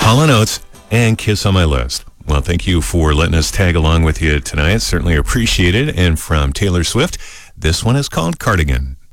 Hall & Oates, and Kiss on My List. Well, thank you for letting us tag along with you tonight. Certainly appreciate it. And from Taylor Swift, this one is called Cardigan.